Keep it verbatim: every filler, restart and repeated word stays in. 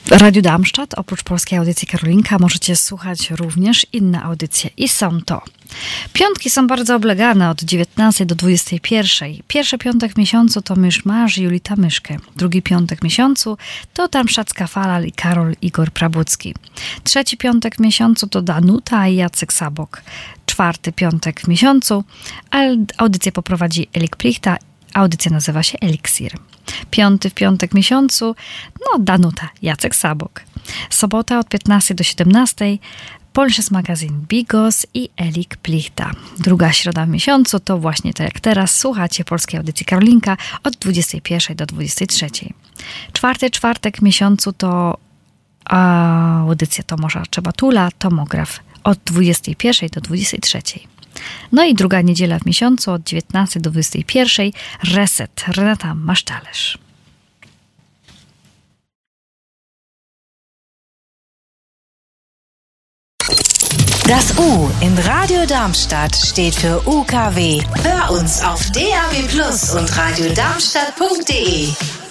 W Radiu Darmstadt oprócz polskiej audycji Karolinka możecie słuchać również inne audycje i są to piątki są bardzo oblegane od dziewiętnastej do dwudziestej pierwszej. Pierwszy piątek w miesiącu to Mysz Marzy, Julita Myszkę. Drugi piątek w miesiącu to Darmstadtska Fala i Karol Igor Prabucki. Trzeci piątek w miesiącu to Danuta i Jacek Sabok. Czwarty piątek w miesiącu audycję poprowadzi Elik Plichta. Audycja nazywa się Eliksir. Piąty w piątek w miesiącu, no Danuta, Jacek Sabok. Sobota od piętnastej do siedemnastej, Polsches Magazin Bigos i Elik Plichta. Druga środa w miesiącu to właśnie tak jak teraz słuchacie polskiej audycji Karolinka od dwudziestej pierwszej do dwudziestej trzeciej. Czwarty czwartek w miesiącu to audycja Tomasza Czebatula, Tomograf od dwudziestej pierwszej do dwudziestej trzeciej. No i druga niedziela w miesiącu od dziewiętnastej do dwudziestej pierwszej Reset, Renata Masztalerz. Das U in Radio Darmstadt steht für U K W. Hör uns auf D A B plus und radiodarmstadt punkt de.